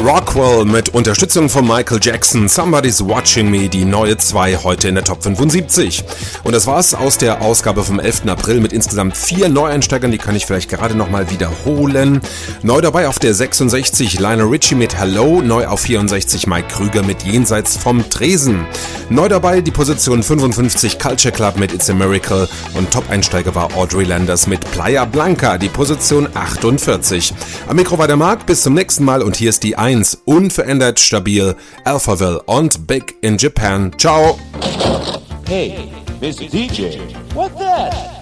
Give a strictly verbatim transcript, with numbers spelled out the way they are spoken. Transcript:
Rockwell mit Unterstützung von Michael Jackson, Somebody's Watching Me, die neue zwei heute in der Top fünfundsiebzig. Und das war's aus der Ausgabe vom elften April mit insgesamt vier Neueinsteigern, die kann ich vielleicht gerade nochmal wiederholen. Neu dabei auf der sechsundsechzig Lionel Richie mit Hello, neu auf vierundsechzig Mike Krüger mit Jenseits vom Tresen. Neu dabei die Position fünfundfünfzig Culture Club mit It's a Miracle und Top-Einsteiger war Audrey Landers mit Playa Blanca, die Position achtundvierzig. Am Mikro war der Marc, bis zum nächsten Mal und hier ist die eins, unverändert stabil, Alphaville und Big in Japan. Ciao! Hey, Mister D J, what that?